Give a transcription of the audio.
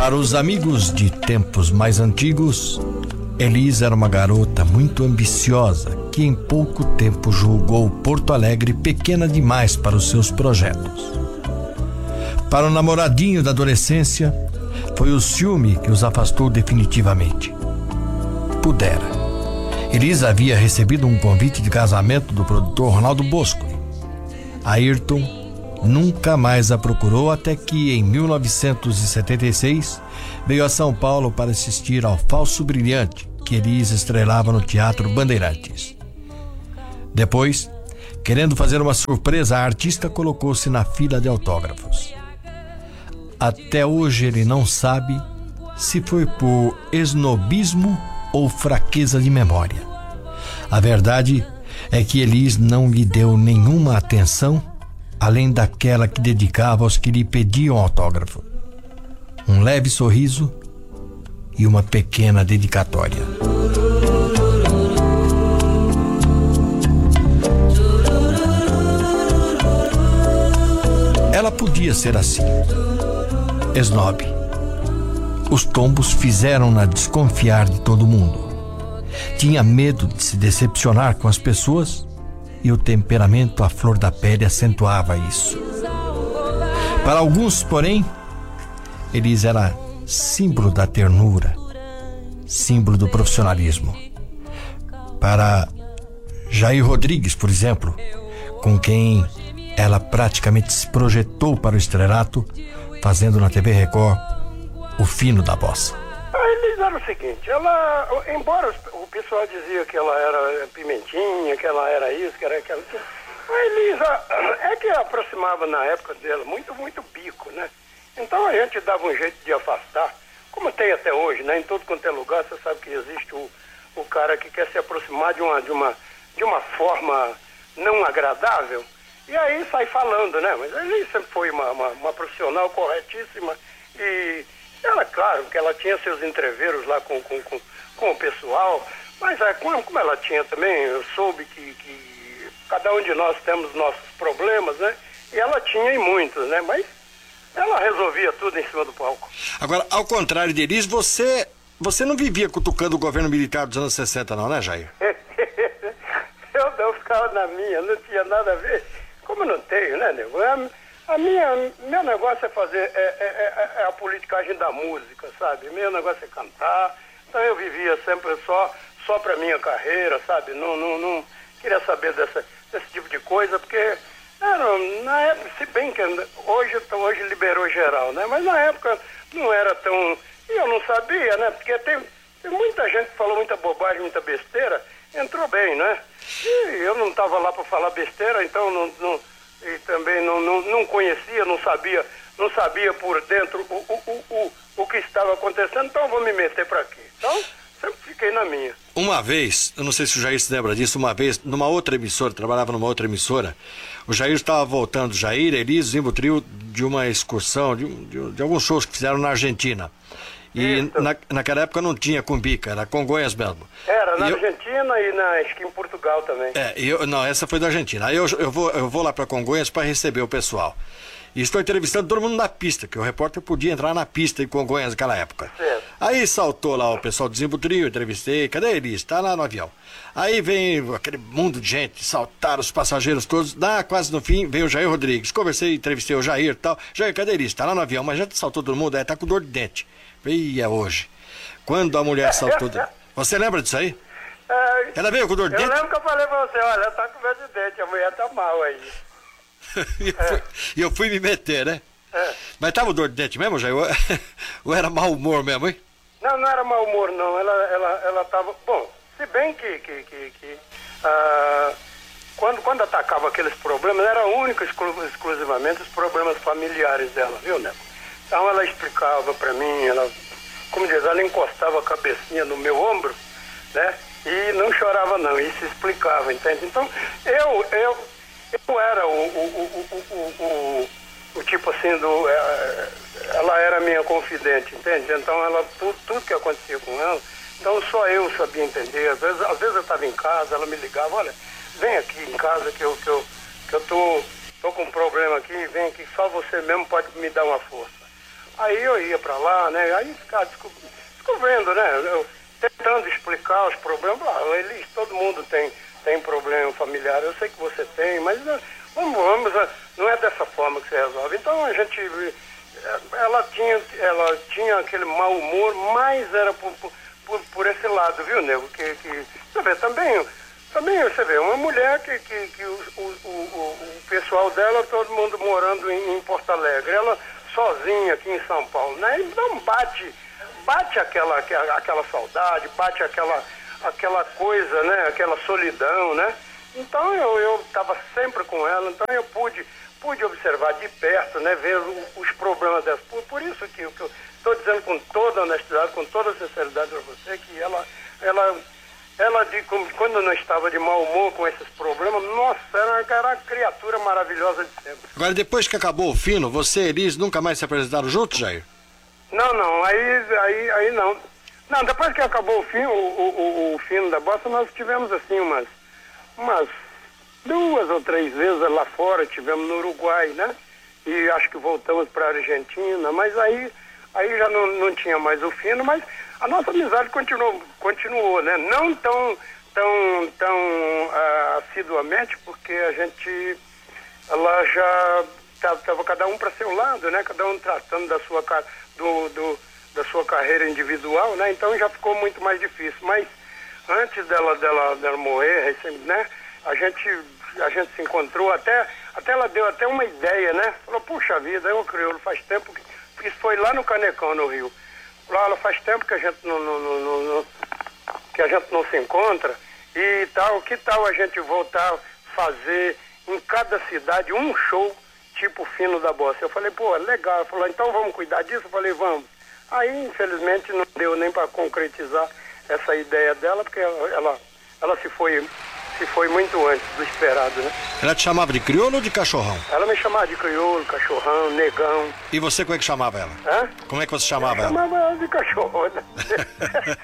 Para os amigos de tempos mais antigos, Elis era uma garota muito ambiciosa que em pouco tempo julgou Porto Alegre pequena demais para os seus projetos. Para o namoradinho da adolescência, foi o ciúme que os afastou definitivamente. Pudera. Elis havia recebido um convite de casamento do produtor Ronaldo Bosco. Ayrton nunca mais a procurou até que, em 1976, veio a São Paulo para assistir ao Falso Brilhante, que Elis estrelava no Teatro Bandeirantes. Depois, querendo fazer uma surpresa, a artista colocou-se na fila de autógrafos. Até hoje ele não sabe se foi por esnobismo ou fraqueza de memória. A verdade é que Elis não lhe deu nenhuma atenção além daquela que dedicava aos que lhe pediam autógrafo. Um leve sorriso e uma pequena dedicatória. Ela podia ser assim, esnobe. Os tombos fizeram-na desconfiar de todo mundo. Tinha medo de se decepcionar com as pessoas e o temperamento à flor da pele acentuava isso. Para alguns, porém, Elis era símbolo da ternura, símbolo do profissionalismo. Para Jair Rodrigues, por exemplo, com quem ela praticamente se projetou para o estrelato, fazendo na TV Record o fino da bossa. Elis era o seguinte, ela, embora o pessoal dizia que ela era pimentinha, que ela era isso, que era aquilo, a Elisa é que aproximava na época dela muito bico, né? Então a gente dava um jeito de afastar, como tem até hoje, né? Em todo quanto é lugar, você sabe que existe o cara que quer se aproximar de uma forma não agradável, e aí sai falando, né? Mas a Elisa sempre foi uma profissional corretíssima e ela, claro, que ela tinha seus entreveros lá com o pessoal, mas como ela tinha também, eu soube que cada um de nós temos nossos problemas, né? E ela tinha e muitos, né? Mas ela resolvia tudo em cima do palco. Agora, ao contrário de Elis, você não vivia cutucando o governo militar dos anos 60 não, né, Jair? Eu não ficava na minha, não tinha nada a ver. Como eu não tenho, né, nego? Meu negócio é fazer a politicagem da música, sabe? Meu negócio é cantar. Então eu vivia sempre só pra minha carreira, sabe? Não queria saber desse tipo de coisa, porque na época, se bem que hoje liberou geral, né? Mas na época não era tão... E eu não sabia, né? Porque tem muita gente que falou muita bobagem, muita besteira, entrou bem, né? E eu não estava lá para falar besteira, então e também não conhecia, não sabia por dentro o que estava acontecendo, então eu vou me meter para quê? Então, sempre fiquei na minha. Uma vez, eu não sei se o Jair se lembra disso, uma vez, numa outra emissora, trabalhava numa outra emissora, o Jair estava voltando, Jair, Elis, Zimbo Trio, de uma excursão, de alguns shows que fizeram na Argentina. E naquela época não tinha Cumbica, era Congonhas mesmo. Era na Argentina e acho que em Portugal também. Não, essa foi da Argentina. Aí eu vou lá para Congonhas para receber o pessoal. E estou entrevistando todo mundo na pista, que o repórter podia entrar na pista em Congonhas naquela época. Certo. Aí saltou lá o pessoal do Zimbo Trio, entrevistei, cadê Elis? Tá lá no avião. Aí vem aquele mundo de gente, saltaram os passageiros todos, quase no fim veio o Jair Rodrigues. Conversei, entrevistei o Jair e tal. Jair, cadê Elis? Tá lá no avião, mas já saltou todo mundo, tá com dor de dente. Ia hoje. Quando a mulher saltou... Você lembra disso aí? Ela veio com dor de dente? Eu lembro que eu falei pra você, olha, ela tá com dor de dente, a mulher tá mal aí. E eu fui me meter, né? Mas tava dor de dente mesmo, Jair? Ou era mau humor mesmo, hein? Não era mau humor, não. Ela tava... Bom, se bem que quando atacava aqueles problemas, era única exclusivamente os problemas familiares dela, viu, né? Então ela explicava pra mim, como diz, ela encostava a cabecinha no meu ombro, né? E não chorava não, e se explicava, entende? Então, eu era o tipo assim, ela era minha confidente, entende? Então, tudo que acontecia com ela, então só eu sabia entender. Às vezes eu estava em casa, ela me ligava, olha, vem aqui em casa que eu tô com um problema aqui, vem aqui, só você mesmo pode me dar uma força. Aí eu ia pra lá, né? Aí ficava descobrindo, né? Eu tentando explicar os problemas. Eles, todo mundo tem problema familiar. Eu sei que você tem, mas vamos, não é dessa forma que você resolve. Então a gente, ela tinha aquele mau humor, mas era por esse lado, viu, nego? Que você vê, também você vê, uma mulher que o pessoal dela, todo mundo morando em Porto Alegre, ela sozinha aqui em São Paulo, né? Então bate aquela saudade, bate aquela coisa, né? Aquela solidão, né? Então eu estava sempre com ela, então eu pude observar de perto, né? Ver os problemas dela. Por isso que eu estou dizendo com toda honestidade, com toda sinceridade para você, que ela quando não estava de mau humor com esses problemas, nossa, era uma criatura maravilhosa de sempre. Agora, depois que acabou o Fino, você e Elis nunca mais se apresentaram juntos, Jair? Não, aí não. Não, depois que acabou o Fino da Bossa, nós tivemos assim umas 2 ou 3 vezes lá fora, tivemos no Uruguai, né? E acho que voltamos para a Argentina, mas aí já não tinha mais o Fino, mas a nossa amizade continuou, né? Não tão assiduamente, porque ela já estava cada um para seu lado, né? Cada um tratando da sua carreira individual, né? Então já ficou muito mais difícil. Mas antes dela morrer, né? A gente se encontrou, até ela deu até uma ideia, né? Falou, puxa vida, eu crioulo, faz tempo que isso foi lá no Canecão, no Rio. Falou, faz tempo que a gente não se encontra e tal, que tal a gente voltar a fazer em cada cidade um show tipo Fino da Bossa? Eu falei, pô, legal. Ela falou, então vamos cuidar disso? Eu falei, vamos. Aí, infelizmente, não deu nem para concretizar essa ideia dela, porque ela se foi muito antes do esperado, né? Ela te chamava de crioulo ou de cachorrão? Ela me chamava de crioulo, cachorrão, negão. E você, como é que chamava ela? Hã? Como é que você chamava ela? Chamava ela de cachorro, né?